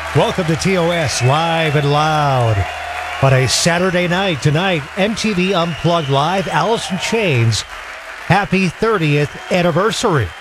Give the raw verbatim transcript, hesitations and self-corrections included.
Welcome to T O S Live and Loud. On a Saturday night tonight, M T V Unplugged Live, Alice in Chains, happy thirtieth anniversary.